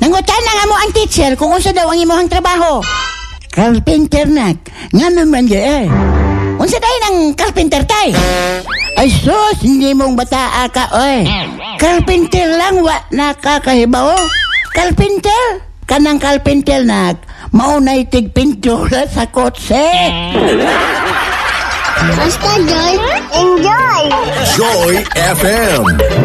Nangutan na nga mo ang teacher kung unsa daw ang imuhang trabaho. Carpenter nak. Nga naman di Unsa tayo ng carpenter tay? Ay sus, hindi mong bataa ka Carpenter lang wa nakakahibaw. Carpenter? Kanang carpenter nak. Maunay tigpintura sa kotse. Basta Joy, enjoy! Joy FM.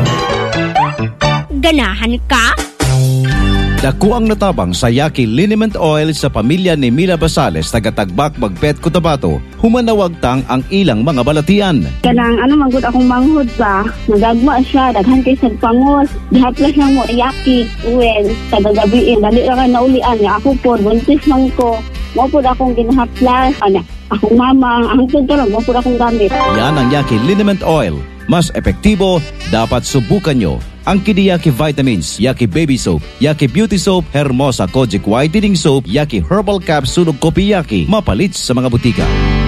Ganahan ka? Dako ang natabang sa Yaki Liniment Oil sa pamilya ni Mila Basales taga-Tagbak, Magpet, Cotabato. Humanawagtang ang ilang mga balatian. Kanang manggod akong manghod ba? Nagagma siya, daghan kay sa pangos. Dihaplas lang mo Yaki oil sa gagabiin. Dali ra ka naulian niya. Ako po, buntis man ko. Mo po akong ginahaplas. Akong mama, ang tutorog, mo po akong gamit. Yan ang Yaki Liniment Oil. Mas epektibo, dapat subukan nyo. Ang Kidiyaki Vitamins, Yaki Baby Soap, Yaki Beauty Soap, Hermosa Kojic Whitening Soap, Yaki Herbal Capsule ug Kopi Yaki, mapalit sa mga butika.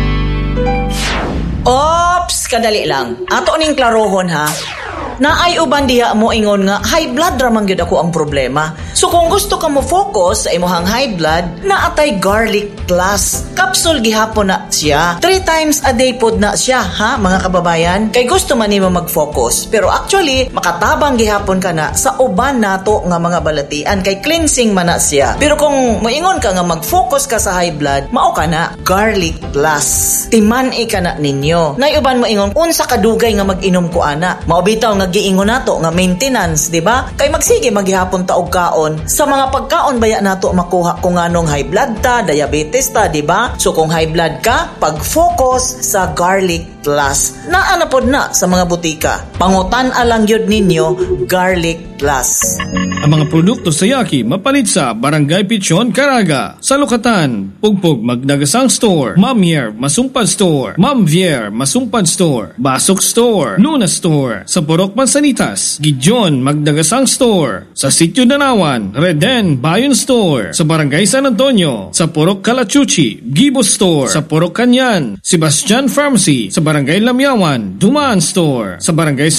Ops, kadali lang. Ato ning klarohon ha. Naay uban diha mo ingon nga high blood ra man gyud ako ang problema. So kung gusto ka mo focus sa imong high blood, naatay garlic plus. Capsule gihapon na siya. 3 times a day pod na siya, ha mga kababayan? Kay gusto man nimo mag-focus, pero actually makatabang gihapon ka na sa uban nato nga mga balatian kay cleansing man na siya. Pero kung moingon ka nga mag-focus ka sa high blood, mao ka na garlic plus. Timan ka na ninyo. Nay uban mo ingon unsa kadugay nga mag-inom ko ana. Mao bitaw nga giingon nato nga maintenance, di ba? Kay magsige maghihapon ta og kaon. Sa mga pagkaon baya nato makuha kung anong high blood ta, diabetes ta, di ba? So kung high blood ka, pag-focus sa garlic plus. Naanapod na sa mga butika. Pangutan alang yun ninyo, garlic plus. Ang mga produkto sa Yaki mapalit sa Barangay Pichon, Caraga. Sa Lukatan, Pugpug Magdagasang Store, Ma'am Yer Masumpad Store, Ma'am Vier Masumpad Store, Basok Store, Luna Store, sa Purok Mansanitas, Gideon Magdagasang Store, sa Sitio Danawan, Reden Bayon Store, sa Barangay San Antonio, sa Purok Kalachuchi, Gibo Store, sa Purok Kanyan, Sebastian Pharmacy, sa Barangay Lamyawan, Dumaan Store, sa Barangay